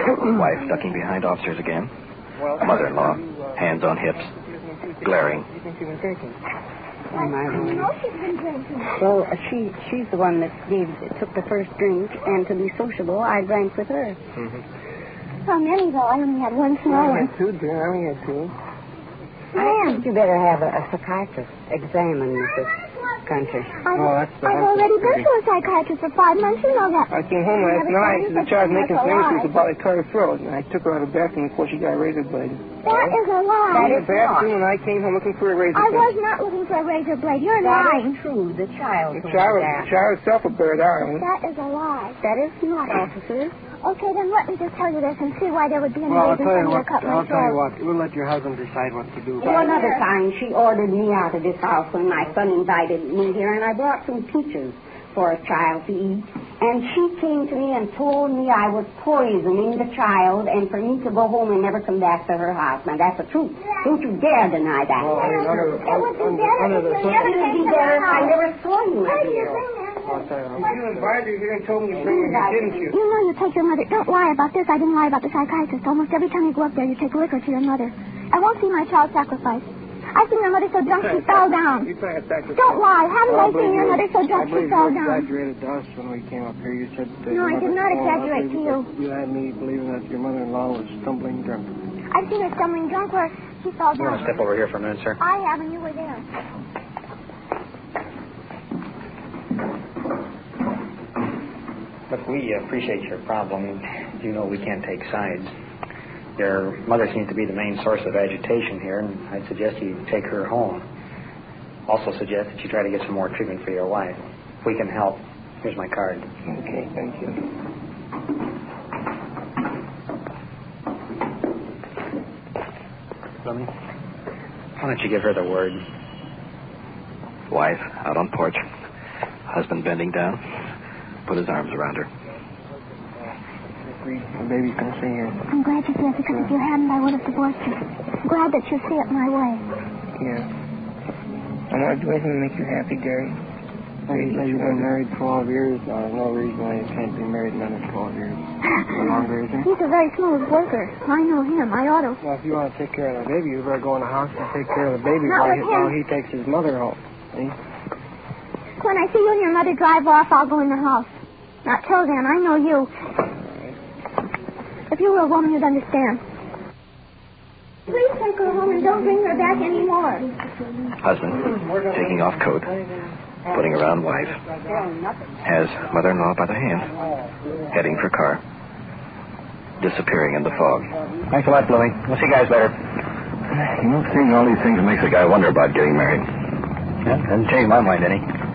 Wife ducking behind officers again. Mother-in-law, hands on hips, glaring. Well, she's the one that took the first drink, and to be sociable, I drank with her. How many, though? I only had one small one. I only had two. I think you better have a psychiatrist examine this country. I've already been to a psychiatrist for 5 months, you know that. I came home last night, the child making sentences about a cut her throat, and I took her out of the bathroom before she got razor blade. That is a lie. That is the bathroom, and I came home looking for a razor blade. I was not looking for a razor blade. You're lying. That is true. The child The child itself will bear it out. That is a lie. That is not, officer. Okay, then let me just tell you this and see why there would be any reason for me to cut my I'll tell you throat. what. We'll let your husband decide what to do. One other time, she ordered me out of this house when my son invited me here, and I brought some peaches for a child to eat. And she came to me and told me I was poisoning the child and for me to go home and never come back to her house. Now, that's the truth. Don't you dare deny that. It would be better if you never came to the I house. never saw you Why do you here. bring that? You invited her here and told me to bring her here, didn't you? You know you take your mother. Don't lie about this. I didn't lie about the psychiatrist. Almost every time you go up there, you take liquor to your mother. I won't see my child sacrificed. I've seen your mother so drunk she fell down. You tried to sacrifice. Don't lie. Haven't I seen your mother so drunk she fell you down? exaggerated to us when we came up here. You said that No, I did not exaggerate to you. You had me believing that your mother-in-law was stumbling drunk. I've seen her stumbling drunk where she fell You want to down. step over here for a minute, sir? I have, and you were there. Look, we appreciate your problem. You know we can't take sides. Your mother seems to be the main source of agitation here, and I'd suggest you take her home. Also suggest that you try to get some more treatment for your wife. If we can help, here's my card. Okay, thank you. Fleming, why don't you give her the word? Wife out on porch. Husband bending down. Put his arms around her. The baby's going to stay here. I'm glad you did, because if you hadn't, I would have divorced you. I'm glad that you see it my way. Yeah. I want to do anything to make you happy, Gary. You say you've been married 12 years. There's no reason why you can't be married another 12 years. No longer, is there? He's a very smooth worker. I know him. I ought to. Well, if you want to take care of the baby, you better go in the house and take care of the baby Not with while him. he takes his mother home. See? When I see you and your mother drive off, I'll go in the house. Now, till then, I know you. If you were a woman, you'd understand. Please take her home and don't bring her back anymore. Husband taking off coat. Putting around wife. Has mother-in-law by the hand. Heading for car. Disappearing in the fog. Thanks a lot, Fleming. We'll see you guys later. You know, seeing all these things makes a guy wonder about getting married. Yeah, doesn't change my mind any.